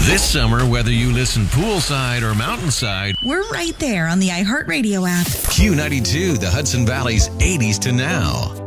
This summer, whether you listen poolside or mountainside, we're right there on the iHeartRadio app. Q92, the Hudson Valley's 80s to now.